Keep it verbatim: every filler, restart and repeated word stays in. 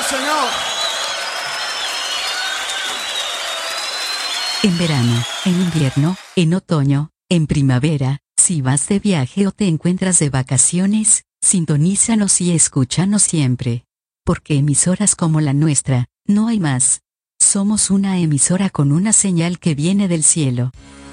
Señor. En verano, en invierno, en otoño, en primavera, si vas de viaje o te encuentras de vacaciones, sintonízanos y escúchanos siempre. Porque emisoras como la nuestra, no hay más. Somos una emisora con una señal que viene del cielo.